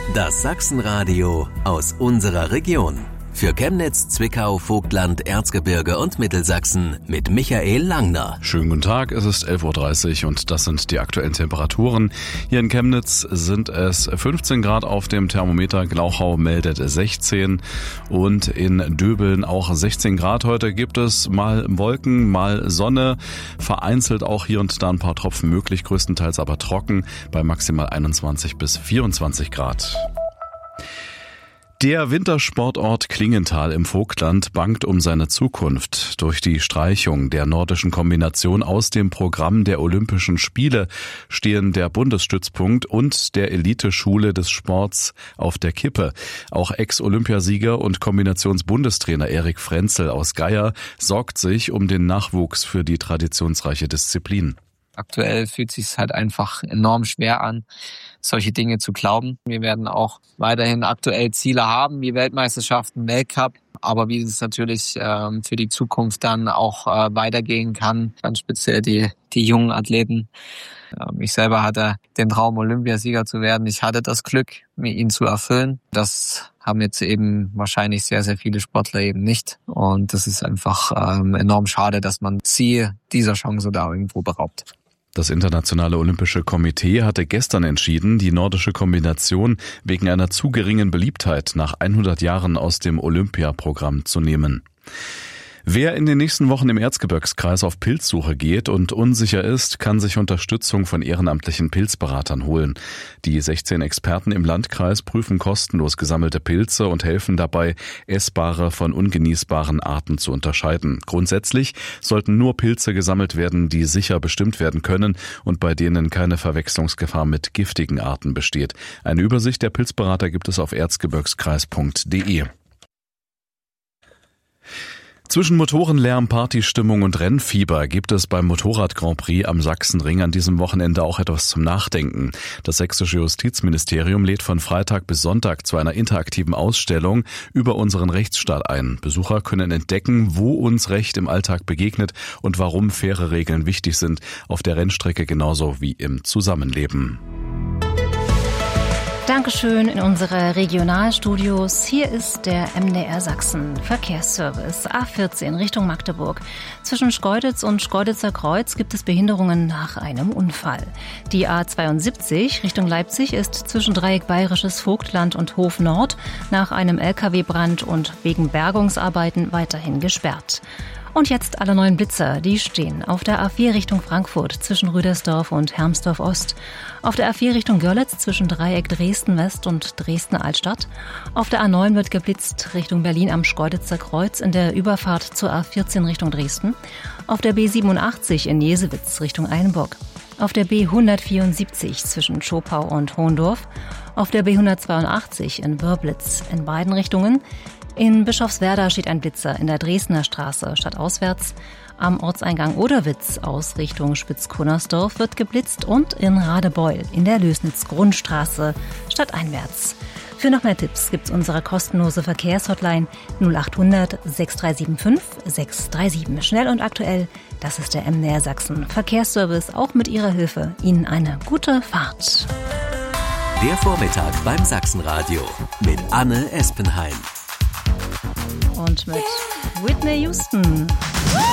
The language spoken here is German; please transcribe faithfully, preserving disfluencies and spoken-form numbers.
Das Sachsenradio aus unserer Region. Für Chemnitz, Zwickau, Vogtland, Erzgebirge und Mittelsachsen mit Michael Langner. Schönen guten Tag, es ist elf Uhr dreißig und das sind die aktuellen Temperaturen. Hier in Chemnitz sind es fünfzehn Grad auf dem Thermometer, Glauchau meldet sechzehn und in Döbeln auch sechzehn Grad. Heute gibt es mal Wolken, mal Sonne, vereinzelt auch hier und da ein paar Tropfen möglich, größtenteils aber trocken bei maximal einundzwanzig bis vierundzwanzig Grad. Der Wintersportort Klingenthal im Vogtland bangt um seine Zukunft. Durch die Streichung der nordischen Kombination aus dem Programm der Olympischen Spiele stehen der Bundesstützpunkt und der Eliteschule des Sports auf der Kippe. Auch Ex-Olympiasieger und Kombinationsbundestrainer Erik Frenzel aus Geier sorgt sich um den Nachwuchs für die traditionsreiche Disziplin. Aktuell fühlt es sich halt einfach enorm schwer an, solche Dinge zu glauben. Wir werden auch weiterhin aktuell Ziele haben, wie Weltmeisterschaften, Weltcup. Aber wie es natürlich ähm, für die Zukunft dann auch äh, weitergehen kann, ganz speziell die, die jungen Athleten. Ähm, ich selber hatte den Traum, Olympiasieger zu werden. Ich hatte das Glück, mir ihn zu erfüllen. Das haben jetzt eben wahrscheinlich sehr, sehr viele Sportler eben nicht. Und das ist einfach ähm, enorm schade, dass man sie dieser Chance da irgendwo beraubt. Das Internationale Olympische Komitee hatte gestern entschieden, die nordische Kombination wegen einer zu geringen Beliebtheit nach hundert Jahren aus dem Olympiaprogramm zu nehmen. Wer in den nächsten Wochen im Erzgebirgskreis auf Pilzsuche geht und unsicher ist, kann sich Unterstützung von ehrenamtlichen Pilzberatern holen. Die sechzehn Experten im Landkreis prüfen kostenlos gesammelte Pilze und helfen dabei, essbare von ungenießbaren Arten zu unterscheiden. Grundsätzlich sollten nur Pilze gesammelt werden, die sicher bestimmt werden können und bei denen keine Verwechslungsgefahr mit giftigen Arten besteht. Eine Übersicht der Pilzberater gibt es auf erzgebirgskreis punkt de. Zwischen Motorenlärm, Partystimmung und Rennfieber gibt es beim Motorrad-Grand Prix am Sachsenring an diesem Wochenende auch etwas zum Nachdenken. Das sächsische Justizministerium lädt von Freitag bis Sonntag zu einer interaktiven Ausstellung über unseren Rechtsstaat ein. Besucher können entdecken, wo uns Recht im Alltag begegnet und warum faire Regeln wichtig sind, auf der Rennstrecke genauso wie im Zusammenleben. Dankeschön in unsere Regionalstudios. Hier ist der M D R Sachsen Verkehrsservice A vierzehn Richtung Magdeburg. Zwischen Schkeuditz und Schkeuditzer Kreuz gibt es Behinderungen nach einem Unfall. Die A zweiundsiebzig Richtung Leipzig ist zwischen Dreieck Bayerisches Vogtland und Hof Nord nach einem L K W-Brand und wegen Bergungsarbeiten weiterhin gesperrt. Und jetzt alle neuen Blitzer, die stehen auf der A vier Richtung Frankfurt zwischen Rüdersdorf und Hermsdorf Ost, auf der A vier Richtung Görlitz zwischen Dreieck Dresden West und Dresden Altstadt, auf der A neun wird geblitzt Richtung Berlin am Schkeuditzer Kreuz in der Überfahrt zur A vierzehn Richtung Dresden, auf der B siebenundachtzig in Jesewitz Richtung Einburg, auf der B hundertvierundsiebzig zwischen Schopau und Hohendorf, auf der B hundertzweiundachtzig in Wörblitz in beiden Richtungen. In Bischofswerda steht ein Blitzer in der Dresdner Straße stadtauswärts. Am Ortseingang Oderwitz aus Richtung Spitzkunnersdorf wird geblitzt und in Radebeul in der Lößnitz-Grundstraße stadteinwärts. Für noch mehr Tipps gibt's unsere kostenlose Verkehrshotline null achthundert sechs drei sieben fünf sechs drei sieben. Schnell und aktuell, das ist der M D R Sachsen Verkehrsservice. Auch mit Ihrer Hilfe Ihnen eine gute Fahrt. Der Vormittag beim Sachsenradio mit Anne Espenheim. Und mit Whitney Houston.